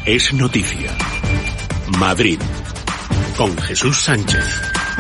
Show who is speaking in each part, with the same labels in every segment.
Speaker 1: es noticia. Madrid, con Jesús Sánchez.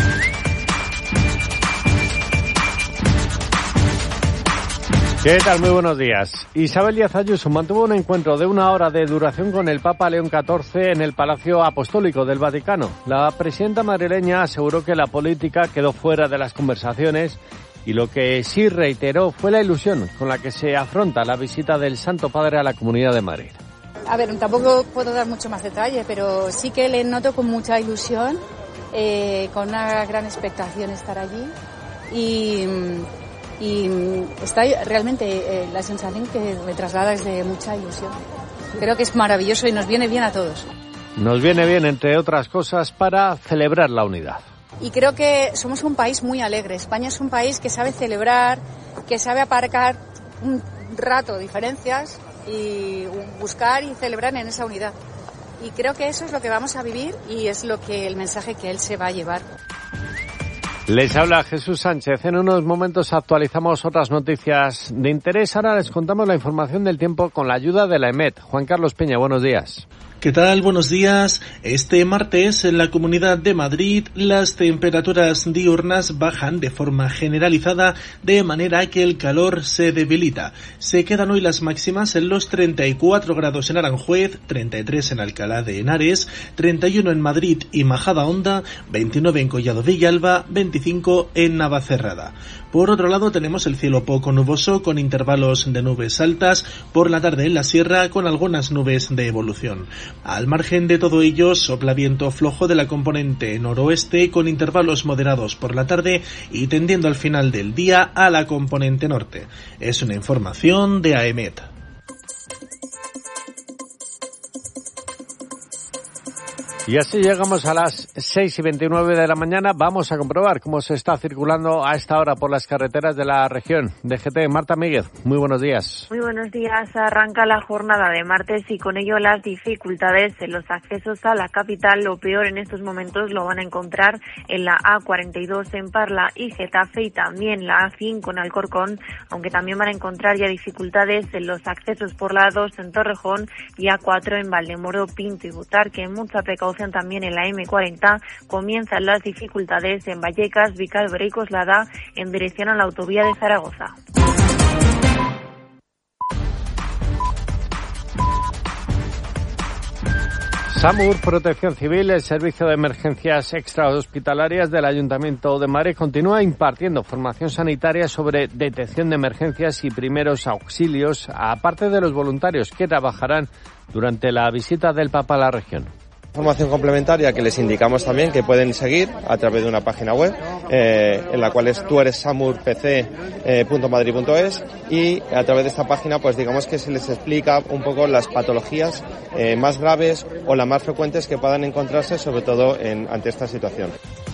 Speaker 2: ¿Qué tal? Muy buenos días. Isabel Díaz Ayuso mantuvo un encuentro de 1 hora de duración con el Papa León XIV en el Palacio Apostólico del Vaticano. La presidenta madrileña aseguró que la política quedó fuera de las conversaciones y lo que sí reiteró fue la ilusión con la que se afronta la visita del Santo Padre a la Comunidad de Madrid.
Speaker 3: A ver, tampoco puedo dar mucho más detalle, pero sí que le noto con mucha ilusión, con una gran expectación estar allí y está realmente la sensación que me traslada es de mucha ilusión. Creo que es maravilloso y nos viene bien a todos.
Speaker 2: Nos viene bien, entre otras cosas, para celebrar la unidad.
Speaker 3: Y creo que somos un país muy alegre. España es un país que sabe celebrar, que sabe aparcar un rato diferencias y buscar y celebrar en esa unidad. Y creo que eso es lo que vamos a vivir y es lo que el mensaje que él se va a llevar.
Speaker 2: Les habla Jesús Sánchez. En unos momentos actualizamos otras noticias de interés. Ahora les contamos la información del tiempo con la ayuda de la EMET. Juan Carlos Peña, buenos días.
Speaker 4: ¿Qué tal? Buenos días. Este martes en la Comunidad de Madrid las temperaturas diurnas bajan de forma generalizada de manera que el calor se debilita. Se quedan hoy las máximas en los 34 grados en Aranjuez, 33 en Alcalá de Henares, 31 en Madrid y Majadahonda, 29 en Collado Villalba, 25 en Navacerrada. Por otro lado tenemos el cielo poco nuboso con intervalos de nubes altas, por la tarde en la sierra con algunas nubes de evolución. Al margen de todo ello sopla viento flojo de la componente noroeste con intervalos moderados por la tarde y tendiendo al final del día a la componente norte. Es una información de AEMET.
Speaker 2: Y así llegamos a las 6:29 de la mañana. Vamos a comprobar cómo se está circulando a esta hora por las carreteras de la región. DGT, Marta Míguez, muy buenos días.
Speaker 5: Muy buenos días. Arranca la jornada de martes y con ello las dificultades en los accesos a la capital. Lo peor en estos momentos lo van a encontrar en la A42 en Parla y Getafe y también la A5 en Alcorcón, aunque también van a encontrar ya dificultades en los accesos por la A2 en Torrejón y A4 en Valdemoro, Pinto y Butarque. Mucha precaución también en la M40, comienzan las dificultades en Vallecas, Vicálvaro y Coslada en dirección a la autovía de Zaragoza.
Speaker 2: SAMUR, Protección Civil, el Servicio de Emergencias Extrahospitalarias del Ayuntamiento de Madrid continúa impartiendo formación sanitaria sobre detección de emergencias y primeros auxilios, aparte de los voluntarios que trabajarán durante la visita del Papa a la región.
Speaker 6: Formación complementaria que les indicamos también que pueden seguir a través de una página web en la cual es tueressamurpc.madrid.es y a través de esta página pues digamos que se les explica un poco las patologías más graves o las más frecuentes que puedan encontrarse sobre todo ante esta situación.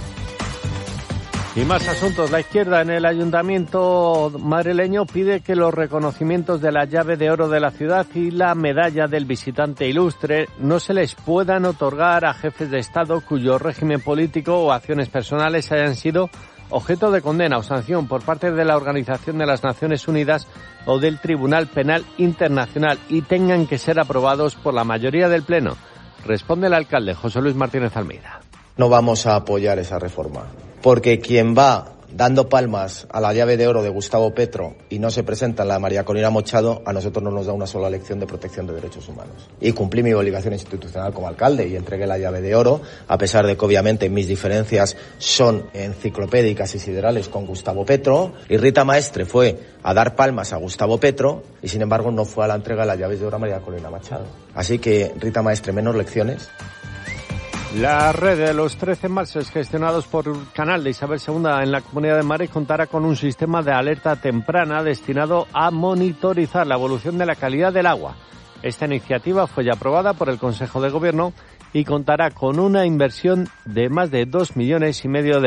Speaker 2: Y más asuntos. La izquierda en el ayuntamiento madrileño pide que los reconocimientos de la llave de oro de la ciudad y la medalla del visitante ilustre no se les puedan otorgar a jefes de Estado cuyo régimen político o acciones personales hayan sido objeto de condena o sanción por parte de la Organización de las Naciones Unidas o del Tribunal Penal Internacional y tengan que ser aprobados por la mayoría del Pleno. Responde el alcalde José Luis Martínez Almeida.
Speaker 7: No vamos a apoyar esa reforma, porque quien va dando palmas a la llave de oro de Gustavo Petro y no se presenta en la María Corina Machado, a nosotros no nos da una sola lección de protección de derechos humanos. Y cumplí mi obligación institucional como alcalde y entregué la llave de oro, a pesar de que obviamente mis diferencias son enciclopédicas y siderales con Gustavo Petro, y Rita Maestre fue a dar palmas a Gustavo Petro y sin embargo no fue a la entrega de las llaves de oro a María Corina Machado. Así que Rita Maestre, menos lecciones.
Speaker 2: La red de los 13 embalses gestionados por Canal de Isabel II en la Comunidad de Madrid contará con un sistema de alerta temprana destinado a monitorizar la evolución de la calidad del agua. Esta iniciativa fue ya aprobada por el Consejo de Gobierno y contará con una inversión de más de 2,5 millones de